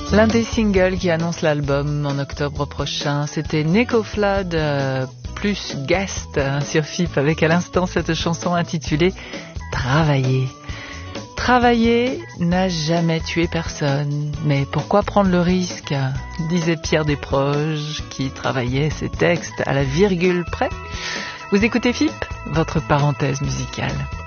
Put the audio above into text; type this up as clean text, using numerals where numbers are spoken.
L'un des singles qui annonce l'album en octobre prochain, c'était Nico Flood plus guest sur FIP avec à l'instant cette chanson intitulée Travailler. Travailler n'a jamais tué personne, mais pourquoi prendre le risque, disait Pierre Desproges qui travaillait ses textes à la virgule près. Vous écoutez FIP, votre parenthèse musicale.